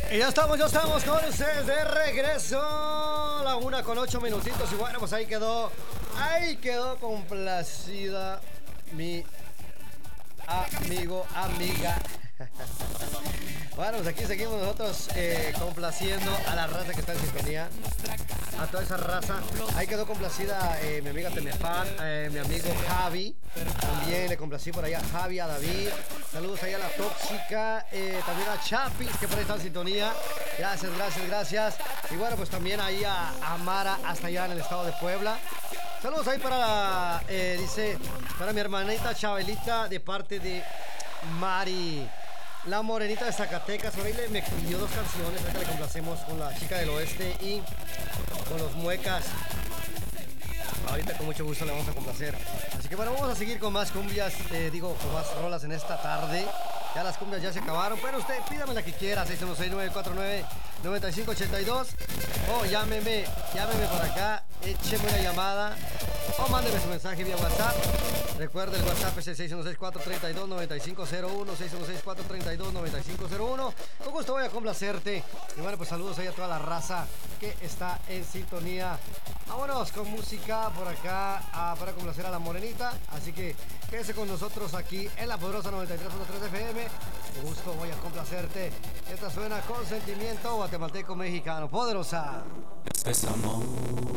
Y ya estamos con ustedes de regreso. La 1:08. Y bueno, pues ahí quedó complacida mi amigo, amiga. Bueno, pues aquí seguimos nosotros complaciendo a la raza que está en sintonía. A toda esa raza. Ahí quedó complacida mi amiga Temefan, mi amigo Javi. También le complací por ahí a Javi, a David. Saludos ahí a la Tóxica. También a Chapis, que por ahí está en sintonía. Gracias. Y bueno, pues también ahí a Mara, hasta allá en el estado de Puebla. Saludos ahí para, para mi hermanita Chabelita, de parte de Mari. La morenita de Zacatecas, por ahí me pidió 2 canciones. Ahorita le complacemos con la chica del oeste y con los muecas. Ahorita con mucho gusto le vamos a complacer. Así que bueno, vamos a seguir con más cumbias, con más rolas en esta tarde. Ya las cumbias ya se acabaron, pero usted pídame la que quiera, 616-949-9582. O llámeme por acá, écheme una llamada o mándeme su mensaje vía WhatsApp. Recuerda, el WhatsApp es el 616-432-9501, 616-432-9501. Con gusto voy a complacerte. Y bueno, pues saludos ahí a toda la raza que está en sintonía. Vámonos con música por acá para complacer a la morenita. Así que quédese con nosotros aquí en la poderosa 93.3 FM. Con gusto voy a complacerte. Esta suena con sentimiento guatemalteco mexicano. Poderosa. Es amor.